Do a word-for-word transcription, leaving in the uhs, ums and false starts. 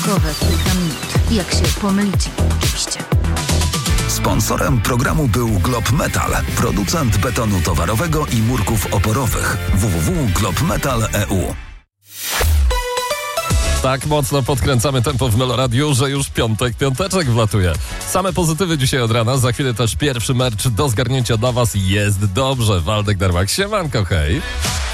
początkowe kilka minut. Jak się pomylicie, oczywiście. Sponsorem programu był Glob Metal, producent betonu towarowego i murków oporowych. w w w kropka globmetal kropka e u. Tak mocno podkręcamy tempo w Meloradiu, że już piątek, piąteczek wlatuje. Same pozytywy dzisiaj od rana, za chwilę też pierwszy merch do zgarnięcia dla was. Jest dobrze. Waldek Darmak, siemanko, hej.